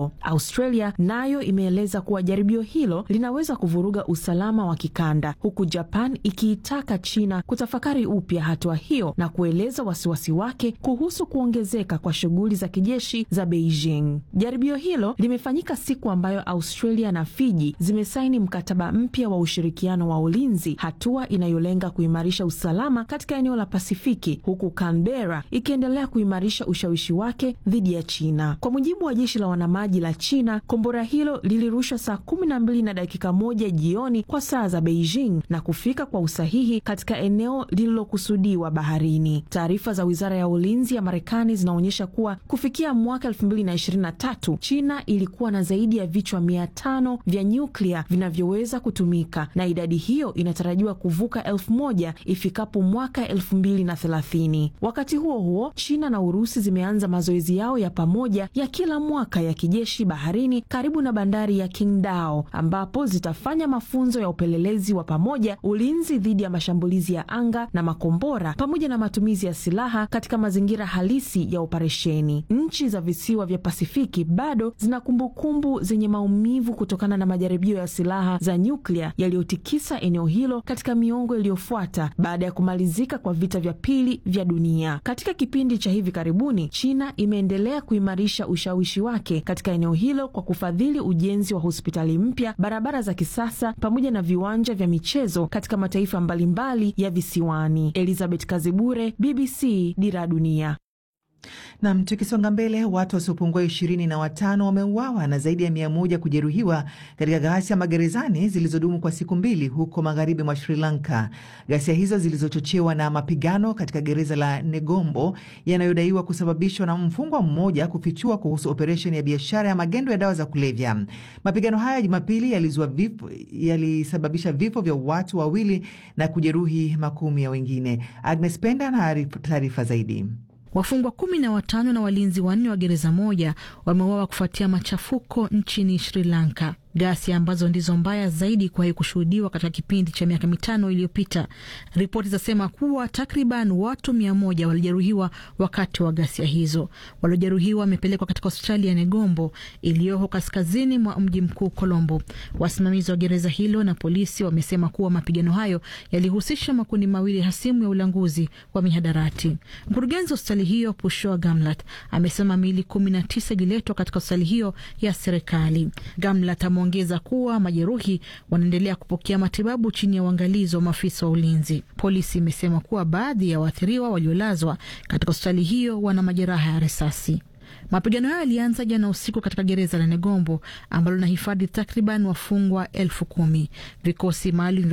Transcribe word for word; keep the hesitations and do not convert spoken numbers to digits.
hilo. Australia nayo imeeleza kuwa jaribio hilo linaweza kuvuruga usalama wa kikanda, huku Japan ikiitaka China kutafakari upya hatua hiyo na kueleza wasiwasi wake kuhusu kuongezeka kwa shughuli za kijeshi za Beijing. Jaribio hilo limefanyika siku ambayo Australia na Fiji zimesaini mkataba mpya wa ushirikiano wa ulinzi, hatua inayolenga kuimarisha usalama katika eneo la Pasifiki, huku Canberra ikiendelea kuimarisha ushawishi wake dhidi ya China. Kwa mujibu wa jeshi la wanamaji la China, kombora hilo lilirushwa saa kumi na mbili na dakika moja jioni kwa saa za Beijing na kufika kwa usahihi katika eneo lililokusudiwa baharini. Taarifa za Wizara ya Ulinzi ya Marekani zinaonyesha kuwa kufikia mwaka elfu mbili na ishirini na tatu, China ilikuwa na zaidi ya vichwa mia tano vya nyuklia vinavyoweza kutumika, na idadi hiyo inatarajiwa kuvuka elfu moja ifikapo mwaka elfu mbili na thelathini. Wakati huo huo, China na Urusi zimeanza mazoezi yao ya pamoja ya kila mwaka ya kijeshi baharini karibu na bandari ya Qingdao, ambapo zitafanya mafunzo ya upelelezi wa pamoja, ulinzi dhidi ya mashambulizi ya anga na makombora, pamoja na matumizi ya silaha katika mazingira halisi ya operesheni. Nchi za visiwa vya Pasifiki bado zina kumbukumbu zenye maumivu kutokana na majaribio ya silaha za nyuklia yaliyotikisa eneo hilo katika miongo iliyofuata baada ya kumalizika kwa vita vya pili vya dunia. Katika kipindi cha hivi karibuni, China imeendelea kuimarisha ushawishi wake katika eneo hilo kwa kufadhili ujenzi wa hospitali mpya, barabara za kisasa, pamoja na viwanja vya michezo katika mataifa mbalimbali ya visiwani. Elizabeth Kazibure, B B C, Dira Dunia. Na tukisonga mbele, watu wasiopungua ishirini na watano wameuawa na zaidi ya mia moja kujeruhiwa katika ghasia magerezani zilizodumu kwa siku mbili huko magharibi mwa Sri Lanka. Ghasia hizo zilizochochewa na mapigano katika gereza la Negombo yanayodaiwa kusababishwa na mfungwa mmoja kufichua kuhusu operesheni ya biashara ya magendo ya dawa za kulevya. Mapigano haya Jumapili yalizua vifo, yalisababisha vifo vya watu wawili na kujeruhi makumi ya wengine. Agnes Penda na taarifa zaidi. Wafungwa kumi na watano na walinzi wanne wa gereza moja wameuawa kufuatia machafuko nchini Sri Lanka. Ghasia ambazo ndizo mbaya zaidi kuwahi kushuhudiwa katika kipindi cha miaka mitano iliyopita. Ripoti zasema kuwa takriban watu mia moja walijeruhiwa wakati wa ghasia hizo. Waliojeruhiwa wamepelekwa katika hospitali ya Negombo iliyoko kaskazini mwa mji mkuu Colombo. Wasimamizi wa gereza hilo na polisi wamesema kuwa mapigano hayo yalihusisha makundi mawili hasimu ya ulanguzi wa mihadarati. Mkurugenzi wa hospitali hiyo Pushoa Gamlat amesema miili kumi na tisa ililetwa katika hospitali hiyo ya serikali. Gamlat ongeza kuwa majeruhi wanaendelea kupokea matibabu chini ya uangalizi wa maafisa wa ulinzi. Polisi imesema kuwa baadhi ya waathiriwa waliolazwa katika hospitali hiyo wana majeraha ya risasi. Mapigano hayo yalianza jana usiku katika gereza la Negombo ambalo linahifadhi takriban wafungwa elfu kumi. Vikosi maalum